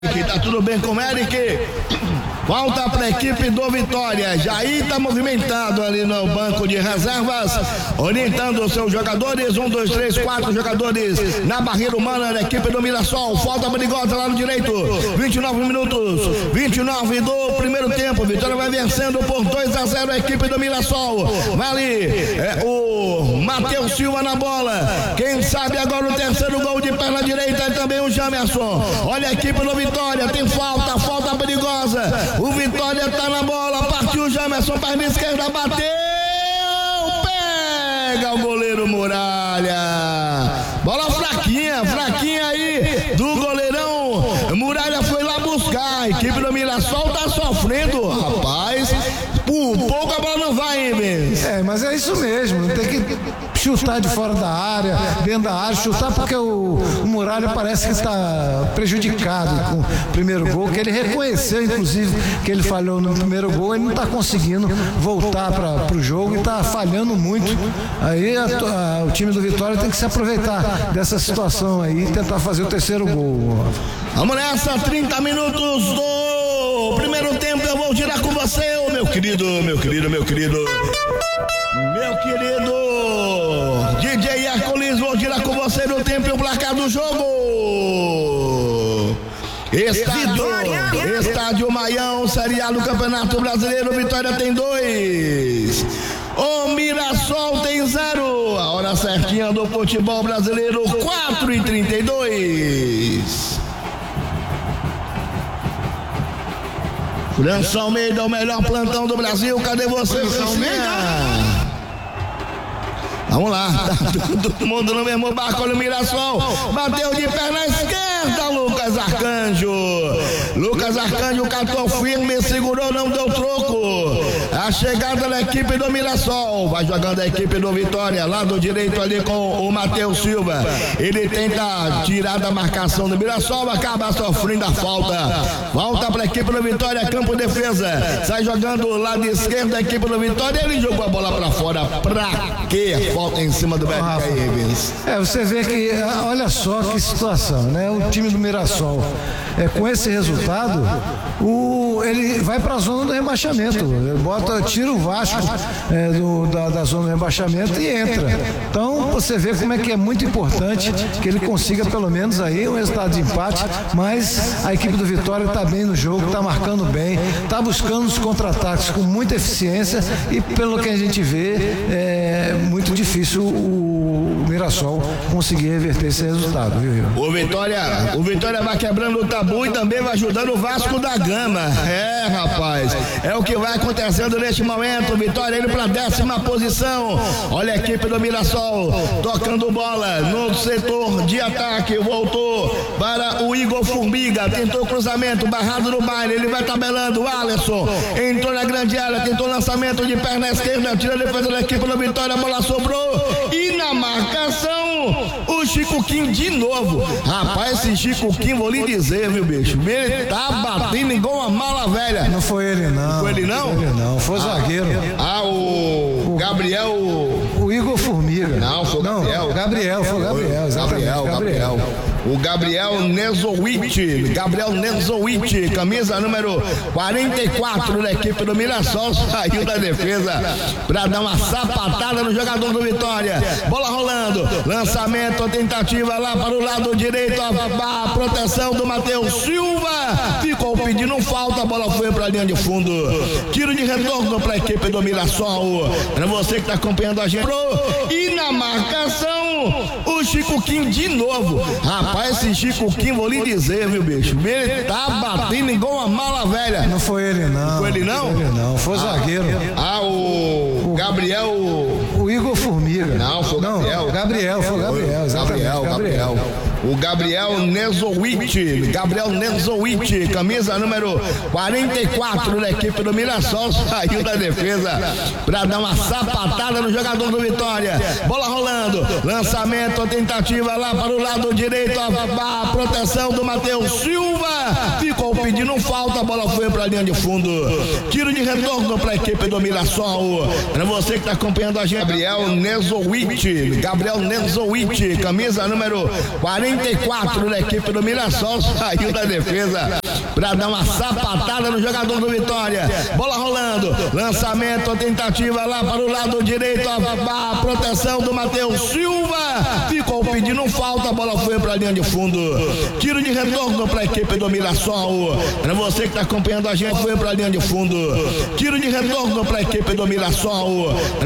Tá tudo bem com o Eric? Volta para a equipe do Vitória. Jair está movimentado ali no banco de reservas, orientando os seus jogadores. 1, 2, 3, 4 jogadores na barreira humana da equipe do Mirassol. Falta perigosa lá no direito. 29 minutos, 29 do primeiro tempo. Vitória vai vencendo por 2-0 a equipe do Mirassol. Vai ali o Matheus Silva na bola. Quem sabe agora o terceiro gol de perna direita é também o Jamerson. Olha a equipe do Vitória, tem falta perigosa. O Vitória tá na bola, partiu o Jamerson, perna esquerda, bateu, pega o goleiro Muralha. Bola fraquinha aí do goleirão. Muralha foi lá buscar. A equipe do Mirassol tá sofrendo, rapaz. Por pouco a bola não vai, hein, Benz? Mas é isso mesmo. Tem que chutar de fora da área, dentro da área, chutar porque o Muralha parece que está prejudicado com o primeiro gol, que ele reconheceu, inclusive, que ele falhou no primeiro gol, ele não está conseguindo voltar para o jogo e está falhando muito. Aí o time do Vitória tem que se aproveitar dessa situação aí e tentar fazer o terceiro gol. Vamos nessa, 30 minutos do primeiro tempo, eu vou girar com você, meu querido DJ Hércules, vou girar com você no tempo e o placar do jogo. Estádio Maião, Série A do Campeonato Brasileiro, Vitória tem 2. O Mirassol tem 0. A hora certinha do futebol brasileiro, 4h32. França Almeida, o melhor plantão do Brasil. Cadê você, França Almeida? Vamos lá, tá todo mundo no mesmo barco. Olha o Mirassol, bateu de perna esquerda, Lucas Arcanjo catou firme, segurou, não deu troco. A chegada da equipe do Mirassol, vai jogando a equipe do Vitória, lado direito ali com o Matheus Silva. Ele tenta tirar da marcação do Mirassol, acaba sofrendo a falta. Volta para a equipe do Vitória, campo defesa. Sai jogando o lado esquerdo da equipe do Vitória, ele jogou a bola para fora. Pra quê? Falta em cima do BRK. Você vê que, olha só que situação, né? O time do Mirassol, com esse resultado, ele vai para a zona do rebaixamento. Ele tira o Vasco da zona do rebaixamento e entra. Então você vê como é que é muito importante que ele consiga pelo menos aí um resultado de empate, mas a equipe do Vitória está bem no jogo, está marcando bem, está buscando os contra-ataques com muita eficiência e pelo que a gente vê é muito difícil o Mirassol conseguir reverter esse resultado, viu? O Vitória vai quebrando o tabu e também vai ajudando o Vasco da Gama. Rapaz, é o que vai acontecendo neste momento. Vitória indo para a 10ª posição. Olha a equipe do Mirassol tocando bola no setor de ataque. Voltou para o Igor Formiga, tentou cruzamento, barrado no baile, ele vai tabelando. O Alisson entrou na grande área, tentou lançamento de perna esquerda, tira a defesa da equipe do Vitória, a bola sobrou e na marcação o Chico Kim de novo. Rapaz, esse Chico Kim, vou lhe dizer, viu, bicho, ele tá batendo igual uma mala velha. Não foi ele não. Foi ele não? Foi o zagueiro. O Gabriel. O Igor Formiga. Não, foi o Gabriel. Foi o Gabriel. O Gabriel Nezowitch, camisa número 44 da equipe do Mirassol, saiu da defesa para dar uma sapatada no jogador do Vitória. Bola rolando, lançamento, tentativa lá para o lado direito, a proteção do Matheus Silva, ficou pedindo falta, a bola foi para a linha de fundo. Tiro de retorno para a equipe do Mirassol. Para você que está acompanhando a gente. E na marcação, o Chico Kim de novo. Rapaz, esse Chico Kim, vou lhe dizer, viu, bicho, ele tá batendo igual uma mala velha. Não foi ele não. Foi ele não? Foi o zagueiro. O Gabriel. O Igor Formiga. Não, foi o Gabriel. Foi o Gabriel. O Gabriel Nezowitch, camisa número 44 da equipe do Mirassol, saiu da defesa para dar uma sapatada no jogador do Vitória. Bola rolando, lançamento, tentativa lá para o lado direito, a proteção do Matheus Silva, ficou pedindo falta, bola foi para a linha de fundo. Tiro de retorno para a equipe do Mirassol. Para você que está acompanhando a gente, Gabriel Nezowitch, camisa número 44 da equipe do Mirassol, saiu da defesa para dar uma sapatada no jogador do Vitória. Bola rolando, lançamento, tentativa lá para o lado direito, a proteção do Matheus Silva, ficou pedindo falta, a bola foi para a linha de fundo. Tiro de retorno para a equipe do Mirassol. Para você que está acompanhando a gente, foi para a linha de fundo. Tiro de retorno para a equipe do Mirassol.